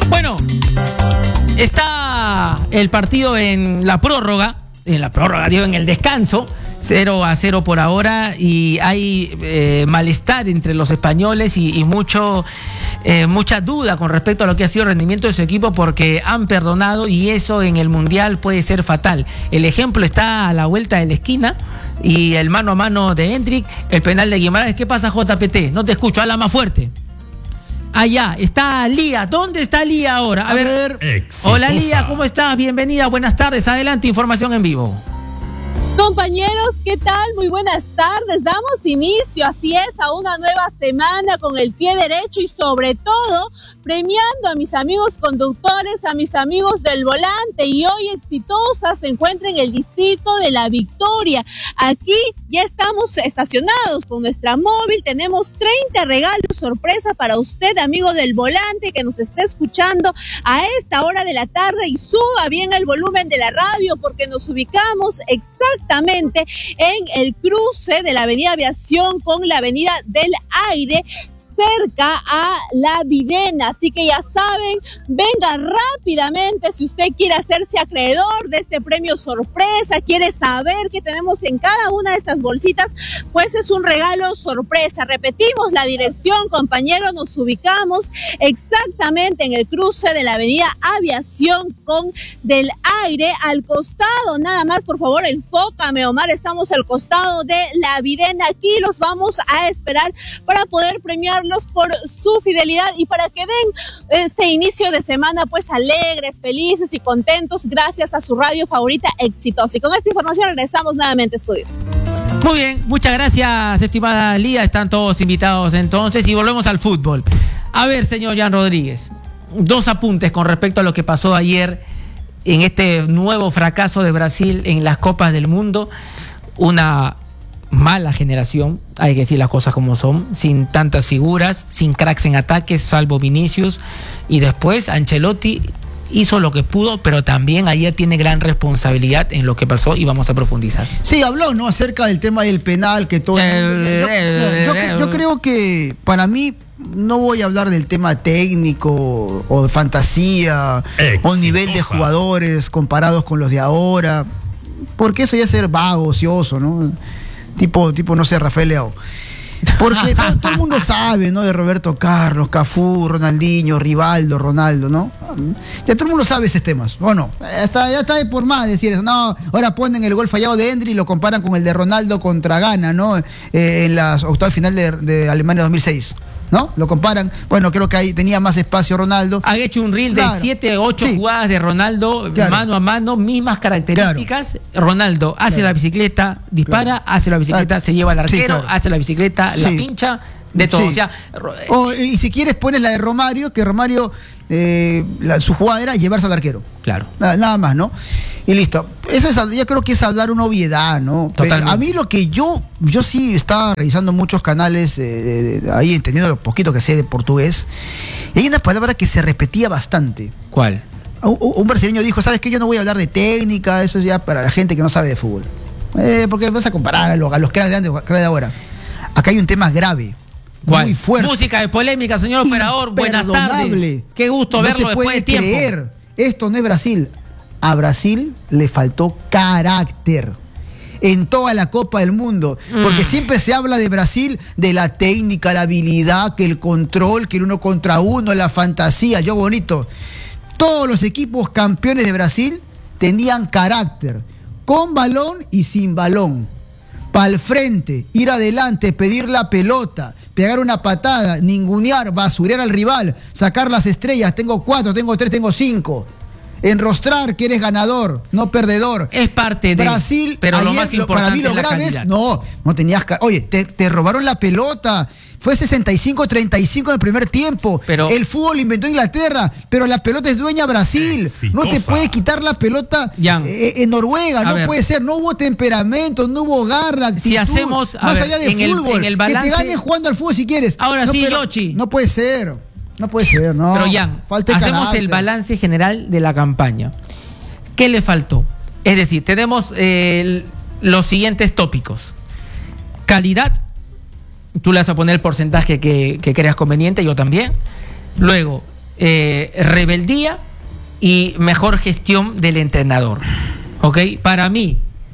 Bueno, está el partido en la prórroga, digo, en el descanso, 0-0 por ahora, y hay malestar entre los españoles y mucha duda con respecto a lo que ha sido el rendimiento de su equipo, porque han perdonado y eso en el Mundial puede ser fatal. El ejemplo está a la vuelta de la esquina y el mano a mano de Hendrik, el penal de Guimaraes. ¿Qué pasa, JPT? No te escucho, habla más fuerte. Allá está Lía. ¿Dónde está Lía ahora? A ver. Exitosa. Hola Lía, ¿cómo estás? Bienvenida, buenas tardes. Adelante, información en vivo. Compañeros, ¿qué tal? Muy buenas tardes. Damos inicio, así es, a una nueva semana con el pie derecho y sobre todo premiando a mis amigos conductores, a mis amigos del volante. Y hoy Exitosa se encuentra en el distrito de La Victoria. Aquí ya estamos estacionados con nuestra móvil. Tenemos 30 regalos sorpresa para usted, amigo del volante, que nos está escuchando a esta hora de la tarde, y suba bien el volumen de la radio porque nos ubicamos exactamente en el cruce de la avenida Aviación con la avenida del Aire, cerca a La Videna. Así que ya saben, venga rápidamente si usted quiere hacerse acreedor de este premio sorpresa, quiere saber qué tenemos en cada una de estas bolsitas, pues es un regalo sorpresa. Repetimos la dirección, compañeros, nos ubicamos exactamente en el cruce de la avenida Aviación con del Aire, al costado, nada más, por favor, enfócame, Omar, estamos al costado de La Videna. Aquí los vamos a esperar para poder premiarlos por su fidelidad y para que den este inicio de semana pues alegres, felices y contentos gracias a su radio favorita Exitosa. Y con esta información regresamos nuevamente a estudios. Muy bien, muchas gracias, estimada Lía. Están todos invitados entonces y volvemos al fútbol. A ver, señor Jan Rodríguez, dos apuntes con respecto a lo que pasó ayer en este nuevo fracaso de Brasil en las Copas del Mundo. Una mala generación, hay que decir las cosas como son, sin tantas figuras, sin cracks en ataques, salvo Vinicius, y después Ancelotti hizo lo que pudo, pero también ayer tiene gran responsabilidad en lo que pasó y vamos a profundizar. Sí, habló, ¿no?, acerca del tema del penal, que todo... Yo creo que, para mí, no voy a hablar del tema técnico o de fantasía o nivel de jugadores comparados con los de ahora, porque eso ya es ser vago, ocioso, ¿no? Tipo, no sé, Rafael Leao. Porque todo el mundo sabe, ¿no? De Roberto Carlos, Cafú, Ronaldinho, Rivaldo, Ronaldo, ¿no? Ya todo el mundo sabe esos temas, ¿o no? Ya está de por más decir eso. No, ahora ponen el gol fallado de Hendrik y lo comparan con el de Ronaldo contra Ghana, ¿no? En las octavas final de Alemania 2006. ¿No? Lo comparan. Bueno, creo que ahí tenía más espacio Ronaldo. Han hecho un reel de 7, 8 jugadas de Ronaldo, mano a mano, mismas características. Ronaldo hace la bicicleta, dispara, hace la bicicleta, se lleva al arquero, hace la bicicleta, la pincha, de todo. O sea, y si quieres pones la de Romario, que Romario, su jugada era llevarse al arquero. Claro. Nada más, ¿no? Y listo. Eso es, yo creo que es hablar una obviedad, ¿no? Totalmente. A mí lo que yo sí estaba revisando muchos canales, ahí entendiendo lo poquito que sé de portugués, y hay una palabra que se repetía bastante. ¿Cuál? Un brasileño dijo, ¿sabes qué? Yo no voy a hablar de técnica, eso es ya para la gente que no sabe de fútbol. Porque vas a comparar a los que eran de ahora. Acá hay un tema grave. ¿Cuál? Muy fuerte. Música de polémica, señor operador. Buenas tardes. Qué gusto verlo después de tiempo. Creer. Esto no es Brasil. A Brasil le faltó carácter en toda la Copa del Mundo, porque siempre se habla de Brasil, de la técnica, la habilidad, que el control, que el 1 contra 1, la fantasía, yo bonito. Todos los equipos campeones de Brasil tenían carácter, con balón y sin balón. Para el frente, ir adelante, pedir la pelota, pegar una patada, ningunear, basurear al rival, sacar las estrellas, tengo 4, tengo 3, tengo 5. Enrostrar que eres ganador, no perdedor. Es parte de Brasil, pero ayer, lo más importante para mí lo grave es, no tenías... Oye, te robaron la pelota. Fue 65-35 en el primer tiempo. Pero el fútbol inventó Inglaterra, pero la pelota es dueña Brasil. Exitosa. No te puede quitar la pelota en Noruega, no puede ser. No hubo temperamento, no hubo garra, actitud, si hacemos, más allá de fútbol, en el balance, que te ganen jugando al fútbol si quieres. Ahora sí, Yoshi. No puede ser. No puede ser, no. Pero Jan, hacemos el balance general de la campaña. ¿Qué le faltó? Es decir, tenemos los siguientes tópicos. Calidad. Tú le vas a poner el porcentaje que creas conveniente, yo también. Luego, rebeldía y mejor gestión del entrenador. ¿Ok? Para mí,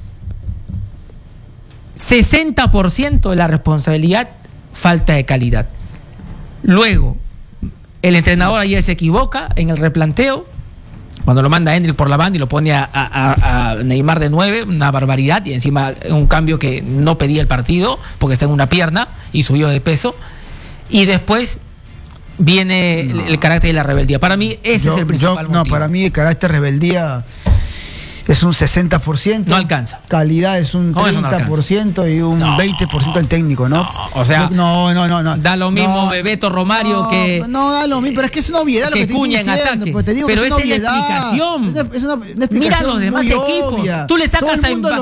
60% de la responsabilidad, falta de calidad. Luego, el entrenador ayer se equivoca en el replanteo, cuando lo manda a Endrick por la banda y lo pone a Neymar de 9, una barbaridad, y encima un cambio que no pedía el partido, porque está en una pierna y subió de peso. Y después viene el carácter de la rebeldía. Para mí ese es el principal motivo. No, para mí el carácter rebeldía es un 60%. No alcanza. Calidad es un 30% y un 20% el técnico, ¿no? O sea, no. Da lo mismo Bebeto Romario que... No, da lo mismo, pero es que es una obviedad lo que te Cuña en ataque. Pues te digo pero que esa es la explicación. Es una explicación. Mira los demás equipos. Obvia. Tú le sacas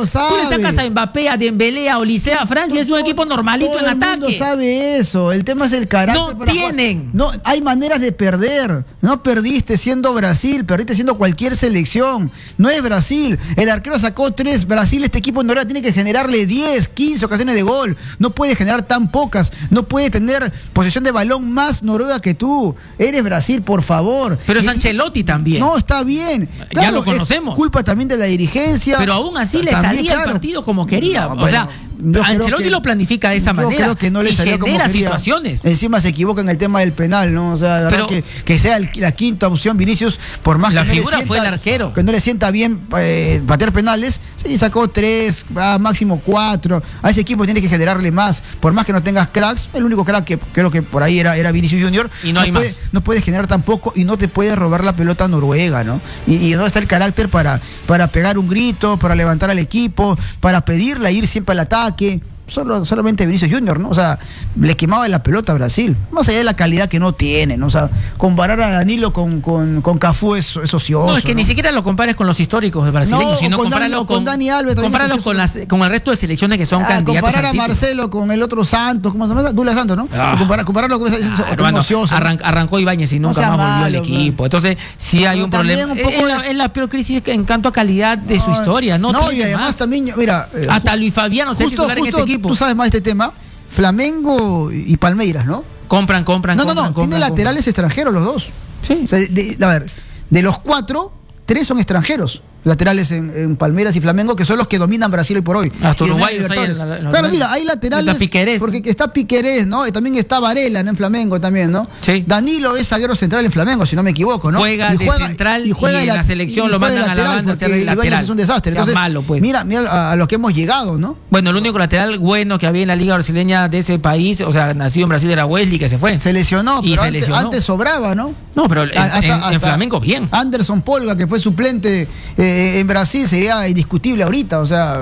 a Mbappé, a Dembélé, a Olise, a Francia, es un equipo normalito en ataque. Todo el mundo sabe eso. El tema es el carácter. No tienen. No, hay maneras de perder. No perdiste siendo Brasil, perdiste siendo cualquier selección. No es Brasil. El arquero sacó 3. Brasil, este equipo en Noruega tiene que generarle 10, 15 ocasiones de gol. No puede generar tan pocas. No puede tener posesión de balón más Noruega que tú. Eres Brasil, por favor. Pero es Ancelotti también. No, está bien. Claro, ya lo conocemos. Es culpa también de la dirigencia. Pero aún así le salía el partido como quería. O sea, Ancelotti lo planifica de esa manera. Yo creo que no le salió como quería. Situaciones. Encima se equivoca en el tema del penal, ¿no? O sea, la verdad que sea la quinta opción Vinicius, por más la que figura fue el arquero. Que no le sienta bien patear penales, sí sacó 3, máximo 4. A ese equipo tiene que generarle más. Por más que no tengas cracks, el único crack que creo que por ahí era Vinicius Junior. Y no hay más. No puede generar tampoco y no te puede robar la pelota Noruega, ¿no? Y no está el carácter para pegar un grito, para levantar al equipo, para pedirle ir siempre al ataque. Solamente Vinicius Junior, ¿no? O sea, le quemaba la pelota a Brasil, más allá de la calidad que no tiene, ¿no? O sea, comparar a Danilo con Cafú es ocioso. No, es que ni siquiera lo compares con los históricos brasileños, sino compáralo con Dani Alves, compáralo con el resto de selecciones que son candidatos. Comparar a Marcelo con el otro Santos, ¿cómo se llama? Douglas Santos, ¿no? Compararlo con ocioso. Arrancó Ibáñez y nunca más volvió al equipo. Entonces, sí hay un problema. Es la peor crisis en cuanto a calidad de su historia, ¿no? No, y además también, mira, hasta Luis Fabiano se titular en este equipo. Tú sabes más de este tema. Flamengo y Palmeiras, ¿no? Compran. Tiene laterales extranjeros los dos. Sí. O sea, a ver, de los 4, 3 son extranjeros. Laterales en Palmeiras y Flamengo, que son los que dominan Brasil hoy por hoy. Hasta Uruguay. Claro, mira, hay laterales. Piquerés, porque está Piquerés, ¿no? Y también está Varela, ¿no? En Flamengo también, ¿no? Sí. Danilo es zaguero central en Flamengo, si no me equivoco, ¿no? Juega central y en la selección lo mandan a la banda a hacer el lateral. Es un desastre. Entonces, malo, pues. Mira a lo que hemos llegado, ¿no? Bueno, el único lateral bueno que había en la liga brasileña de ese país, o sea, nacido en Brasil, era Wesley, que se fue. Se lesionó, pero antes sobraba, ¿no? No, pero en Flamengo bien. Anderson Polga, que fue suplente en Brasil, sería indiscutible ahorita, o sea,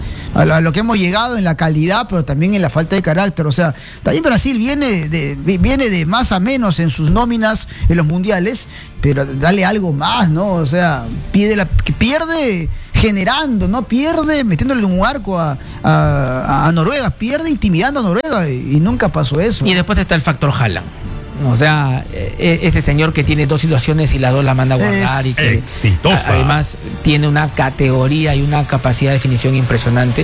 a lo que hemos llegado en la calidad, pero también en la falta de carácter. O sea, también Brasil viene de más a menos en sus nóminas en los mundiales, pero dale algo más, ¿no? O sea, pierde generando, no pierde metiéndole un arco a Noruega, pierde intimidando a Noruega y nunca pasó eso. Y después está el factor Haaland. O sea, ese señor que tiene 2 situaciones y las 2 la manda a guardar y que exitosa. Además tiene una categoría y una capacidad de definición impresionante,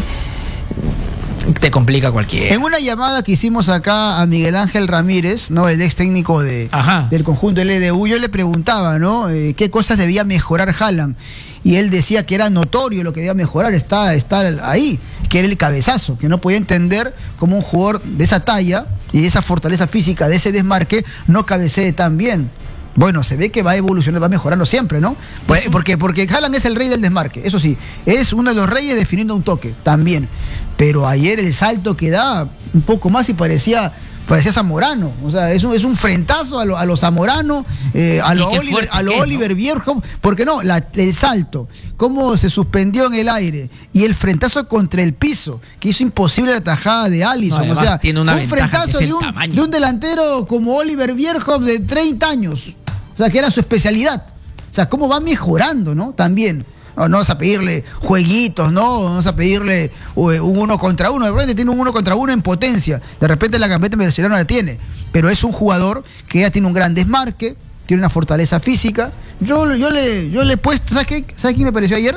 te complica cualquiera. En una llamada que hicimos acá a Miguel Ángel Ramírez, ¿no? El ex técnico del conjunto LDU, yo le preguntaba, ¿no? ¿Qué cosas debía mejorar Haaland? Y él decía que era notorio lo que debía mejorar, está ahí, que era el cabezazo, que no podía entender cómo un jugador de esa talla y de esa fortaleza física, de ese desmarque, no cabecee tan bien. Bueno, se ve que va evolucionando, va mejorando siempre, ¿no? Porque Haaland es el rey del desmarque, eso sí, es uno de los reyes definiendo un toque, también. Pero ayer el salto que da un poco más y parecía Zamorano, o sea, es un frentazo a los Zamorano, a lo Oliver Bierhoff, porque no, el salto, cómo se suspendió en el aire y el frentazo contra el piso, que hizo imposible la tajada de Alisson, o sea, fue un frentazo de un delantero como Oliver Bierhoff de 30 años, o sea, que era su especialidad, o sea, cómo va mejorando, ¿no? También. No vas a pedirle jueguitos, no vas a pedirle un 1 contra 1. De repente tiene un 1 contra 1 en potencia. De repente la Gambetta venezolana la tiene. Pero es un jugador que ya tiene un gran desmarque, tiene una fortaleza física. Yo le he puesto, ¿sabes qué me pareció ayer?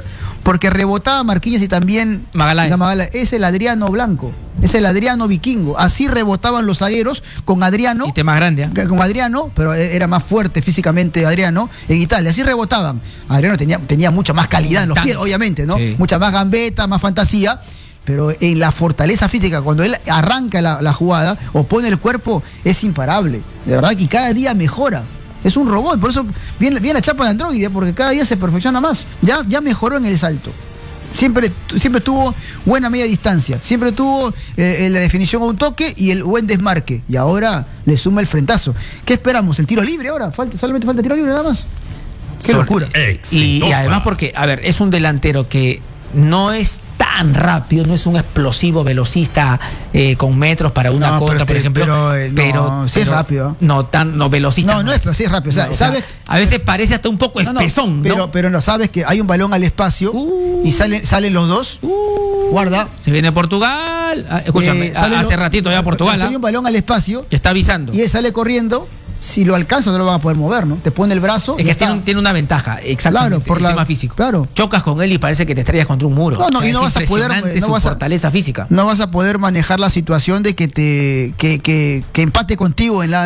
porque rebotaba Marquinhos y también Magaláes. Es el Adriano Blanco, es el Adriano vikingo. Así rebotaban los zagueros con Adriano. Y te más grande, ¿eh? Con Adriano, pero era más fuerte físicamente Adriano, en Italia. Así rebotaban. Adriano tenía mucha más calidad en los pies, obviamente, ¿no? Sí. Mucha más gambeta, más fantasía. Pero en la fortaleza física, cuando él arranca la jugada o pone el cuerpo, es imparable. De verdad que cada día mejora. Es un robot, por eso viene la chapa de Android, porque cada día se perfecciona más. Ya mejoró en el salto. Siempre tuvo buena media distancia. Siempre tuvo la definición a un toque y el buen desmarque. Y ahora le suma el frentazo. ¿Qué esperamos? ¿El tiro libre ahora? Solamente falta tiro libre nada más. Qué locura. Y además porque, a ver, es un delantero que no es tan rápido, no es un explosivo velocista con metros para una contra, por ejemplo. Pero sí es rápido. No velocista. No es, pero sí es rápido. O sea, ¿sabes? A veces parece hasta un poco espesón, ¿no? Pero no sabes que hay un balón al espacio y salen los dos. Guarda. Se viene Portugal. Escúchame, hace ratito ya Portugal. Hay un balón al espacio. Que está avisando. Y él sale corriendo. Si lo alcanza no lo van a poder mover, ¿no? Te pone el brazo. Es que tiene una ventaja, exactamente, claro, por el tema físico. Claro. Chocas con él y parece que te estrellas contra un muro. Y no vas a poder. Su fortaleza física. No vas a poder manejar la situación de que empate contigo en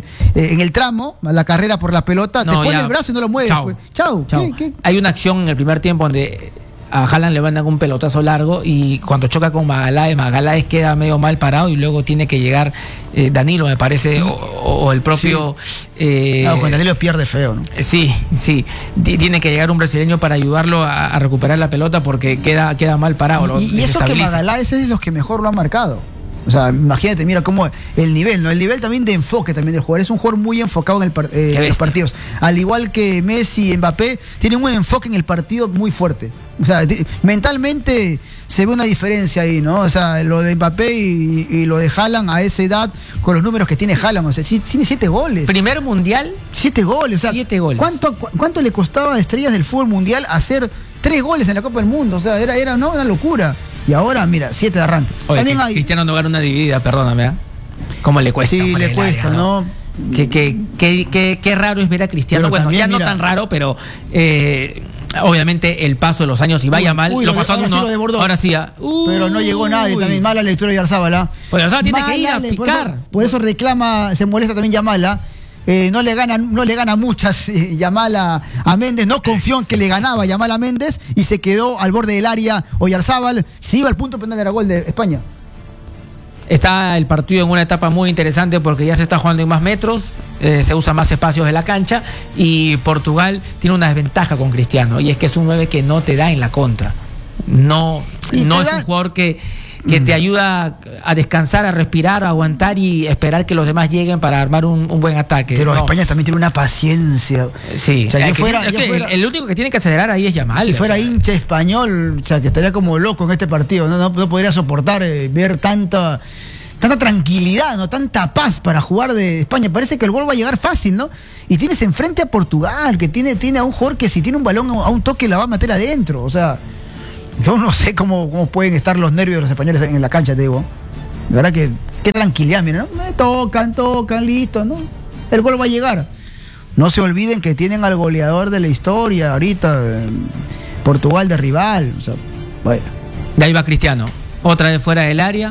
el tramo, la carrera por la pelota, te pone el brazo y no lo mueves. Chau. ¿Qué? Hay una acción en el primer tiempo donde a Haaland le mandan un pelotazo largo y cuando choca con Magaláes queda medio mal parado y luego tiene que llegar Danilo, me parece, o el propio... Sí. Con Danilo pierde feo, ¿no? Sí. Tiene que llegar un brasileño para ayudarlo a recuperar la pelota porque queda mal parado. Y eso que Magaláes es de los que mejor lo han marcado. O sea, imagínate, mira cómo el nivel, ¿no? El nivel también de enfoque también del jugador. Es un jugador muy enfocado en los partidos. Al igual que Messi y Mbappé, tienen un enfoque en el partido muy fuerte. O sea, mentalmente se ve una diferencia ahí, ¿no? O sea, lo de Mbappé y lo de Haaland a esa edad, con los números que tiene Haaland. O sea, tiene 7 goles. ¿Primer mundial? 7 goles. O sea, 7 goles. ¿Cuánto le costaba a estrellas del fútbol mundial hacer 3 goles en la Copa del Mundo? O sea, era una locura. Y ahora, mira, 7 de arranque. Oye, Cristiano no gana una dividida, perdóname, ¿eh? ¿Cómo le cuesta? Sí, le cuesta, área, ¿no? Qué raro es ver a Cristiano. Bueno, también, ya no tan raro, pero obviamente el paso de los años y vaya mal. Lo pasó uno. Ahora sí. Pero no llegó nadie. También mala lectura de Yarzábal. Pues Yarzábal tiene que ir a picar. Por eso reclama, se molesta también Yamal. No le gana muchas Yamal a Méndez, no confió en que le ganaba Yamal a Méndez y se quedó al borde del área Oyarzábal, se iba al punto penal, era gol de España. Está el partido en una etapa muy interesante porque ya se está jugando en más metros, se usan más espacios de la cancha y Portugal tiene una desventaja con Cristiano y es que es un 9 que no te da en la contra. No es un jugador que te ayuda a descansar, a respirar, a aguantar y esperar que los demás lleguen para armar un buen ataque. Pero España también tiene una paciencia. Sí, o sea, el único que tiene que acelerar ahí es Yamal. Si fuera hincha español, o sea, que estaría como loco en este partido, no podría soportar ver tanta tranquilidad, ¿no? Tanta paz para jugar de España. Parece que el gol va a llegar fácil, ¿no? Y tienes enfrente a Portugal, que tiene a un jugador que si tiene un balón a un toque la va a meter adentro, o sea... Yo no sé cómo pueden estar los nervios de los españoles en la cancha, te digo. De verdad que qué tranquilidad, miren, ¿no? Tocan, listo, ¿no? El gol va a llegar. No se olviden que tienen al goleador de la historia ahorita, Portugal de rival. O sea, bueno. De ahí va Cristiano. Otra vez fuera del área.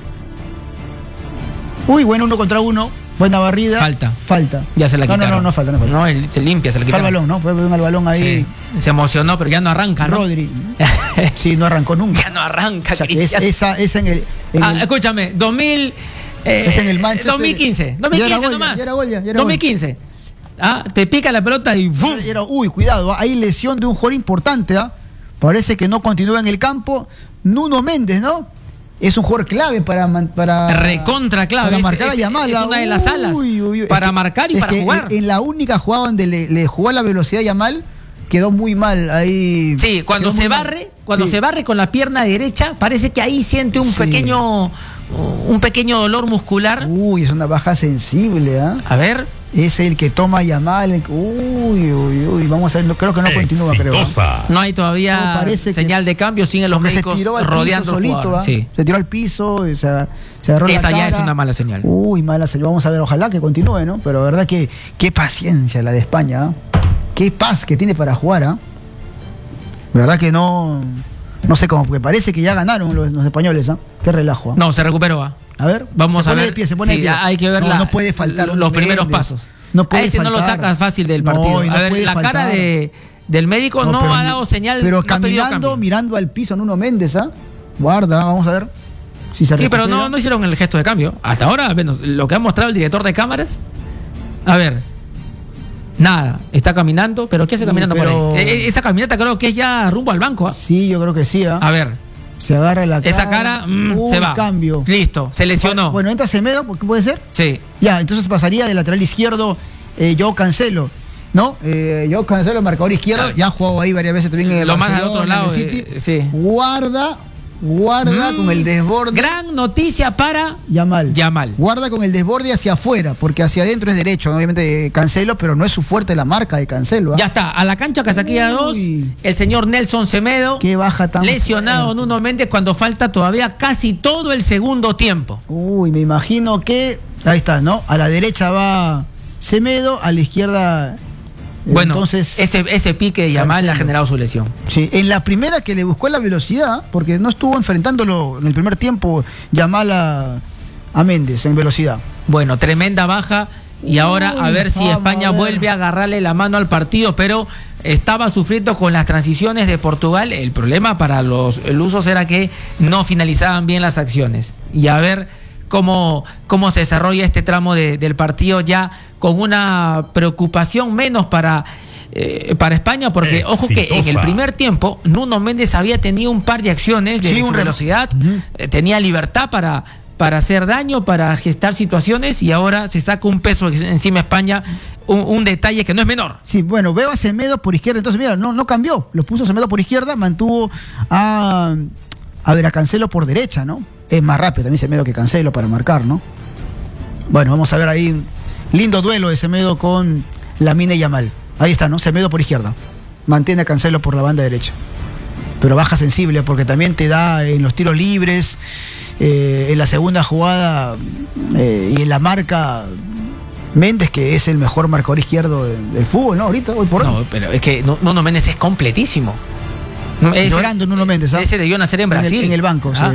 Uy, bueno, 1 contra 1. Buena barrida. Falta. Ya se la quitaron. No falta. No, él se limpia, se la quitaron. Fue el balón, ¿no? Fue el balón ahí. Sí. Se emocionó, pero ya no arranca, ¿no? Rodri. Sí, no arrancó nunca. Ya no arranca, o sea, esa en el... escúchame, 2000... es en el Manchester. 2015 nomás. Ya era gol. 2015. Te pica la pelota y ¡bum! Uy, cuidado, hay lesión de un jugador importante, Parece que no continúa en el campo. Nuno Méndez, ¿no? Es un jugador clave para recontra clave. Para marcar a Yamal. Es una de las alas. Para marcar y para jugar. En la única jugada donde le jugó a la velocidad a Yamal, quedó muy mal ahí. Sí, cuando se barre con la pierna derecha, parece que ahí siente un pequeño dolor muscular. Uy, es una baja sensible, A ver. Es el que toma Yamal. Uy, vamos a ver, creo que no continúa, creo. No hay todavía señal de cambio, siguen los médicos rodeando al jugador. Sí. Se tiró al piso, se agarró la cara. Esa ya es una mala señal. Uy, mala señal. Vamos a ver, ojalá que continúe, ¿no? Pero verdad que qué paciencia la de España, Qué paz que tiene para jugar, ¿Verdad que no? No sé cómo, porque parece que ya ganaron los españoles, ¿ah? Qué relajo. No, se recuperó. A ver, vamos a ver. De pie, se pone de pie. Hay que ver no puede faltar los primeros pasos. No puede faltar. No lo sacas fácil del partido. No, a ver, la cara del médico no ha dado señal. Pero caminando, mirando al piso, Nuno Méndez, ¿ah? Guarda, vamos a ver. Si se recupera. Pero no hicieron el gesto de cambio. Hasta ahora, al menos, lo que ha mostrado el director de cámaras. A ver. Nada, está caminando, pero ¿qué hace caminando por ahí? Esa caminata creo que es ya rumbo al banco, ¿ah? Sí, yo creo que sí, ¿ah? A ver. Se agarra la cara. Esa cara, se va. Cambio. Listo, se lesionó. Bueno, entra Semedo, ¿qué puede ser? Sí. Ya, entonces pasaría de lateral izquierdo Joao Cancelo, ¿no? Joao Cancelo, marcador izquierdo, ya ha jugado ahí varias veces también en el Lo más al otro lado. City. Sí. Guarda con el desborde. Gran noticia para Yamal. Guarda con el desborde hacia afuera, porque hacia adentro es derecho, obviamente Cancelo, pero no es su fuerte la marca de Cancelo. ¿Ah? Ya está, a la cancha Casaquilla 2, el señor Nelson Semedo, qué baja tan lesionado fuerte. Nuno Méndez cuando falta todavía casi todo el segundo tiempo. Uy, me imagino que, ahí está, ¿no? A la derecha va Semedo, a la izquierda... Bueno, entonces, ese pique de Yamal ha generado su lesión. Sí, en la primera que le buscó la velocidad, porque no estuvo enfrentándolo en el primer tiempo Yamal a Méndez en velocidad. Bueno, tremenda baja y ahora a ver si España vuelve a agarrarle la mano al partido, pero estaba sufriendo con las transiciones de Portugal. El problema para los lusos era que no finalizaban bien las acciones. Y a ver cómo se desarrolla este tramo del partido ya con una preocupación menos para España, porque ojo que en el primer tiempo Nuno Méndez había tenido un par de acciones de velocidad, tenía libertad para hacer daño, para gestar situaciones, y ahora se saca un peso encima España, un detalle que no es menor. Sí, bueno, veo a Semedo por izquierda, entonces mira, no cambió, lo puso Semedo por izquierda, mantuvo a Cancelo por derecha, ¿no? Es más rápido también Semedo que Cancelo para marcar, ¿no? Bueno, vamos a ver ahí. Lindo duelo de Semedo con Lamine Yamal. Ahí está, ¿no? Semedo por izquierda. Mantiene a Cancelo por la banda derecha. Pero baja sensible porque también te da en los tiros libres, en la segunda jugada y en la marca Méndez, que es el mejor marcador izquierdo del fútbol, ¿no? Ahorita, hoy por hoy. No, pero es que Nuno Méndez es completísimo. Llorando Nuno Méndez, ¿ah? Ese debió nacer en Brasil. En el banco, ¿ah? Sí.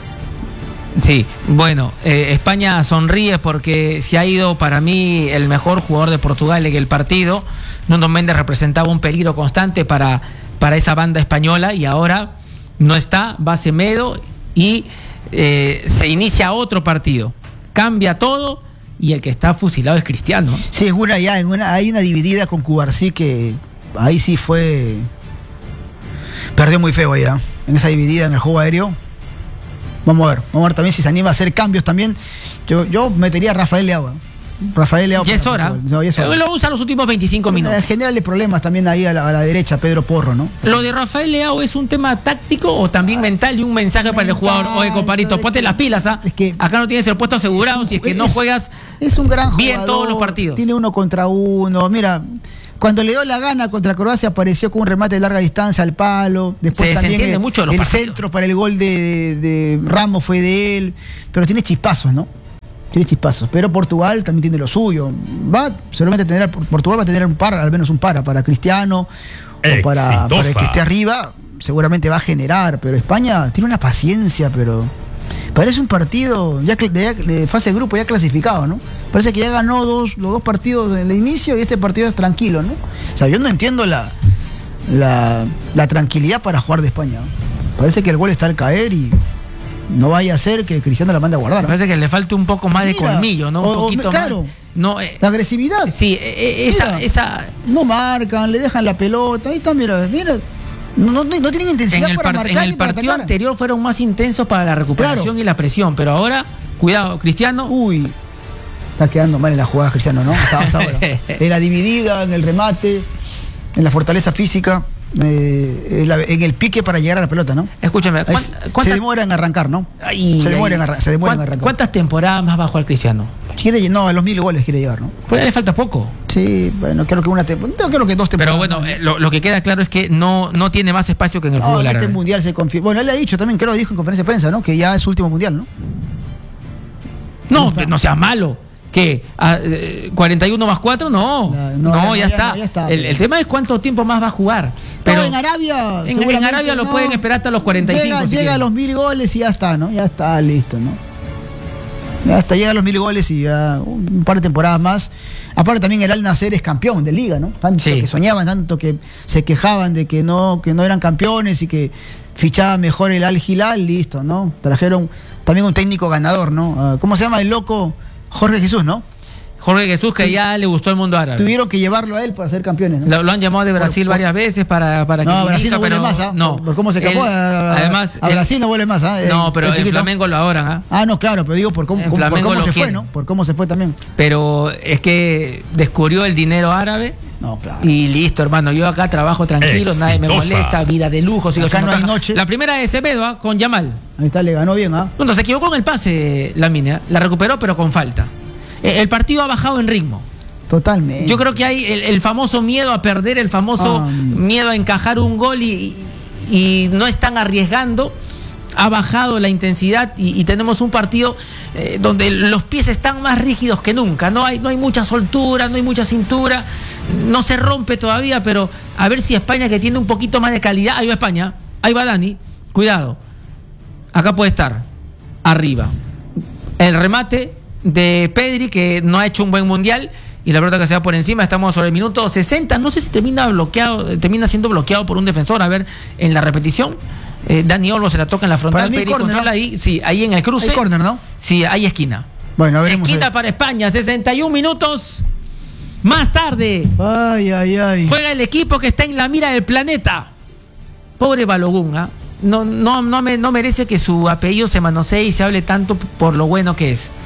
Sí, bueno, España sonríe porque se ha ido para mí el mejor jugador de Portugal en el partido. Nuno Méndez representaba un peligro constante para esa banda española y ahora no está, va Semedo y se inicia otro partido. Cambia todo y el que está fusilado es Cristiano. Sí, hay una dividida con Cubarsí que ahí sí perdió muy feo allá, en esa dividida en el juego aéreo. Vamos a ver también si se anima a hacer cambios también. Yo metería a Rafael Leao. Ya es hora. No, lo usa los últimos 25 minutos. Generarle problemas también ahí a la derecha, Pedro Porro, ¿no? ¿Lo de Rafael Leao es un tema táctico o también mental y un mensaje para el jugador? Oye, compadrito, ponte las pilas, ¿ah? Es que acá no tienes el puesto asegurado si es que no juegas es un gran bien jugador, todos los partidos. Tiene 1 contra 1. Mira, cuando le dio la gana contra Croacia apareció con un remate de larga distancia al palo. Después se también entiende mucho el centro para el gol de Ramos fue de él. Pero tiene chispazos, ¿no? Tiene chispazos. Pero Portugal también tiene lo suyo. Portugal va a tener al menos un para Cristiano o para el que esté arriba. Seguramente va a generar. Pero España tiene una paciencia, pero parece un partido ya de fase de grupo ya clasificado, ¿no? Parece que ya ganó los dos partidos en el inicio y este partido es tranquilo, ¿no? O sea, yo no entiendo la tranquilidad para jugar de España, ¿no? Parece que el gol está al caer y no vaya a ser que Cristiano la mande a guardar, ¿no? Parece que le falta un poco más de colmillo, ¿no? Un poquito claro, más. No, la agresividad. Sí, esa. No marcan, le dejan la pelota. Ahí está, mira. No tienen intensidad para marcar. En el partido anterior fueron más intensos para la recuperación y la presión, pero ahora, cuidado, Cristiano. Uy, está quedando mal en la jugada Cristiano, ¿no? Hasta ahora. En la dividida, en el remate, en la fortaleza física, en el pique para llegar a la pelota, ¿no? Escúchame, se demora en arrancar, ¿no? Se demora en arrancar. ¿Cuántas temporadas más va a jugar Cristiano? A los 1000 goles quiere llegar, ¿no? Pues ya le falta poco. Sí, bueno, creo que 2 temporadas. Pero bueno, lo que queda claro es que no tiene más espacio que en el fútbol árabe. Este mundial se confía. Bueno, él le ha dicho también, creo que dijo en conferencia de prensa, ¿no? Que ya es su último mundial, ¿no? No seas malo. ¿Qué? ¿41 más 4? No, ya está. El tema es cuánto tiempo más va a jugar. Pero en Arabia. En Arabia lo pueden esperar hasta los 45. Llega a los 1000 goles y ya está, ¿no? Ya está listo, ¿no? Ya hasta llega a los 1000 goles y ya un par de temporadas más. Aparte también el Al Nassr es campeón de liga, ¿no? Tanto que soñaban, tanto que se quejaban de que no eran campeones y que fichaba mejor el Al Hilal, listo, ¿no? Trajeron también un técnico ganador, ¿no? ¿Cómo se llama el loco? Jorge Jesús, ¿no? Jorge Jesús, que ya le gustó el mundo árabe. Tuvieron que llevarlo a él para ser campeones, ¿no? Lo han llamado de Brasil varias veces para que... No, Brasil no vuelve más, ¿ah? No. Por cómo se escapó, además, a Brasil no vuelve más, ¿ah? No, pero el Flamengo lo adoran, ¿ah? Ah, no, claro, pero digo por cómo se fue, ¿no? Por cómo se fue también. Pero es que descubrió el dinero árabe. No, claro. Y listo, hermano, yo acá trabajo tranquilo, nadie me molesta, vida de lujo. Acá no hay noche. La primera de Semedo, ¿ah? Con Yamal. Ahí está, le ganó bien, ¿ah? Bueno, se equivocó en el pase, Lamine, la recuperó, pero con falta. El partido ha bajado en ritmo. Totalmente. Yo creo que hay el famoso miedo a perder, el famoso miedo a encajar un gol y no están arriesgando. Ha bajado la intensidad y tenemos un partido donde los pies están más rígidos que nunca. No hay mucha soltura, no hay mucha cintura, no se rompe todavía, pero a ver si España, que tiene un poquito más de calidad, ahí va España, ahí va Dani, cuidado, acá puede estar, arriba. El remate de Pedri, que no ha hecho un buen mundial, y la pelota que se va por encima. Estamos sobre el minuto 60, no sé si termina siendo bloqueado por un defensor. A ver, en la repetición, Dani Olmo se la toca en la frontal, Pedri controla ahí, sí, ahí en el cruce. Hay córner, ¿no? Sí, hay esquina. Bueno, veremos. Esquina para España, 61 minutos más tarde. Ay. Juega el equipo que está en la mira del planeta. Pobre Balogun, ¿ah? No merece que su apellido se manosee y se hable tanto por lo bueno que es.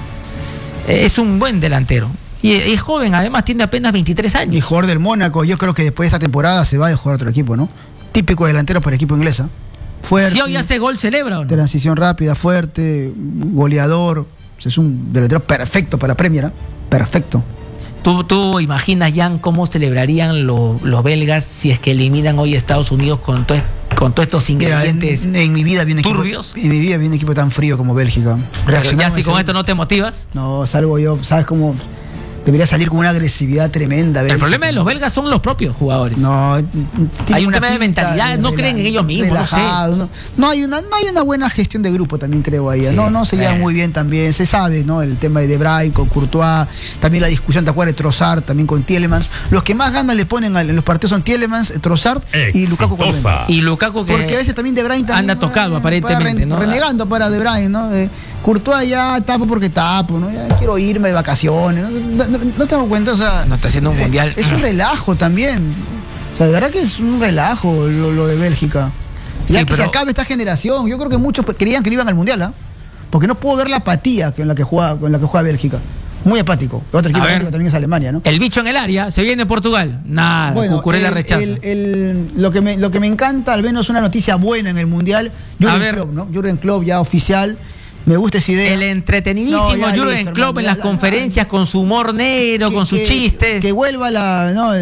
Es un buen delantero. Y es joven, además tiene apenas 23 años. Y jugador del Mónaco, yo creo que después de esta temporada se va a jugar a otro equipo, ¿no? Típico delantero para el equipo inglés. Fuerte. Si hoy hace gol, celebra, ¿o no? Transición rápida, fuerte, goleador. Es un delantero perfecto para Premier, ¿eh? Perfecto. ¿Tú imaginas, Jan, cómo celebrarían los belgas si es que eliminan hoy a Estados Unidos con todos estos ingredientes? Mira, en mi vida viene turbios. En mi vida viene un equipo tan frío como Bélgica. Ya si con esto no te motivas. No, salgo yo, ¿sabes cómo? Debería salir con una agresividad tremenda. El problema de los belgas son los propios jugadores. No, hay un tema de mentalidad, no creen en ellos mismos, relajado, no sé. No hay una buena gestión de grupo también, creo ahí. Sí, no se llevan muy bien también, se sabe, ¿no? El tema de Bruyne con Courtois, también la discusión, ¿te acuerdas? De Trossard, también con Tielemans. Los que más ganas le ponen en los partidos son Tielemans, Trossard y Lukaku. Y Lukaku, que porque a veces también De Bruyne también anda tocado aparentemente, ¿no? Renegando para De Bruyne, ¿no? Courtois ya tapo porque tapo, ¿no? Ya quiero irme de vacaciones, no te das cuenta, o sea, no está haciendo un mundial. Es un relajo también. O sea, de verdad que es un relajo lo de Bélgica. Ya que se acabe esta generación. Yo creo que muchos creían que no iban al mundial, ¿ah? Porque no puedo ver la apatía con la que juega Bélgica. Muy apático. Otro equipo también es Alemania, ¿no? El bicho en el área, se viene Portugal. Nada, bueno, Cucurella rechaza. Lo que me encanta, al menos una noticia buena en el mundial, Jürgen Klopp, ¿no? Jürgen Klopp ya oficial. Me gusta esa idea. El entretenidísimo Jürgen Klopp en las conferencias con su humor negro, con sus chistes. Que vuelva la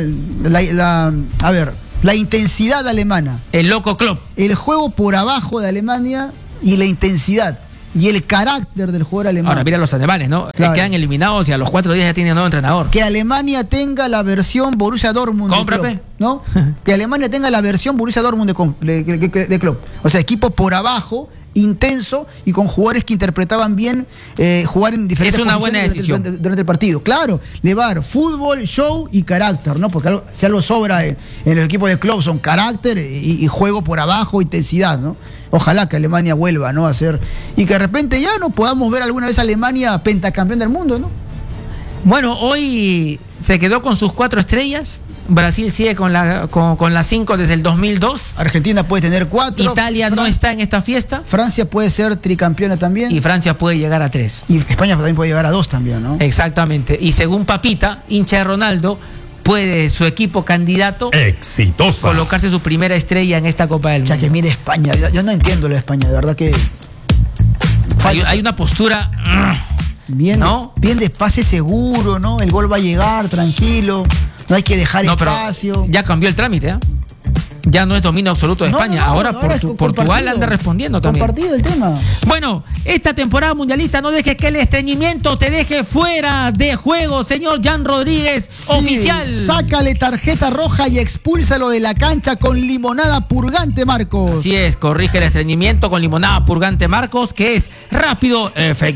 intensidad alemana. El loco Klopp. El juego por abajo de Alemania y la intensidad. Y el carácter del jugador alemán. Ahora, mira los alemanes, ¿no? Claro. Quedan eliminados y a los 4 días ya tienen nuevo entrenador. Que Alemania tenga la versión Borussia Dortmund de Klopp, ¿no? Que Alemania tenga la versión Borussia Dortmund de Klopp. O sea, equipo por abajo, intenso y con jugadores que interpretaban bien jugar en diferentes posiciones. Es una buena decisión. Durante el partido. Claro, le va a dar fútbol, show y carácter, ¿no? Porque si algo sobra en los equipos de Klopp son carácter y juego por abajo, intensidad, ¿no? Ojalá que Alemania vuelva, ¿no? A ser. Y que de repente ya no podamos ver alguna vez a Alemania pentacampeón del mundo, ¿no? Bueno, hoy se quedó con sus 4 estrellas. Brasil sigue con las 5 desde el 2002. Argentina puede tener 4. Italia no está en esta fiesta. Francia puede ser tricampeona también. Y Francia puede llegar a 3. Y España también puede llegar a 2 también, ¿no? Exactamente. Y según Papita, hincha de Ronaldo, puede su equipo candidato exitoso colocarse su primera estrella en esta Copa del Mundo. Ya que mire España, yo no entiendo lo de España, de verdad que hay una postura bien, ¿no? Bien de pase seguro, ¿no? El gol va a llegar tranquilo, no hay que dejar espacio. Ya cambió el trámite, ¿eh? Ya no es dominio absoluto de España. Ahora Portugal anda respondiendo también. Compartido el tema. Bueno, esta temporada mundialista no dejes que el estreñimiento te deje fuera de juego, señor Jan Rodríguez, sí, oficial. Sácale tarjeta roja y expúlsalo de la cancha con limonada purgante, Marcos. Así es, corrige el estreñimiento con limonada purgante, Marcos, que es rápido, efectivo.